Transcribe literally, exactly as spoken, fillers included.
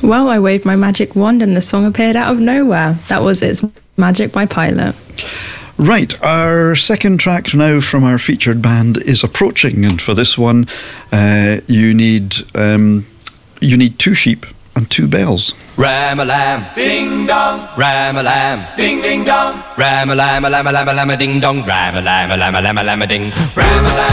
Well, I waved my magic wand and the song appeared out of nowhere. That was It's Magic by Pilot. Right, our second track now from our featured band is approaching, and for this one, uh, you need um, you need two sheep and two bells. Ram-a-lam, ding-dong, ram-a-lam, ding-ding-dong, ram-a-lam-a-lam-a-lam-a-lam-a-ding-dong, ram-a-lam-a-lam-a-lam-a-lam-a-ding, ram-a-lam.